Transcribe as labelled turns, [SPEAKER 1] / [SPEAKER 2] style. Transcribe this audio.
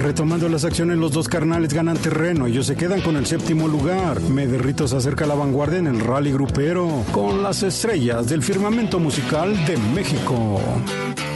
[SPEAKER 1] Retomando las acciones, los dos carnales ganan terreno. Ellos se quedan con el 7º lugar. Me Derrito se acerca a la vanguardia en el rally grupero con las estrellas del firmamento musical de México.